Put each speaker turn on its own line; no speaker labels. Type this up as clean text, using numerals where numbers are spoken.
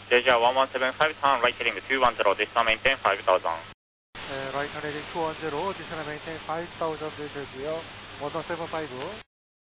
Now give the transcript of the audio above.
Jeju 1175 turn right heading 210, this time maintain 5000.
네, right heading 210, descend maintain 5000 되고요. 1175.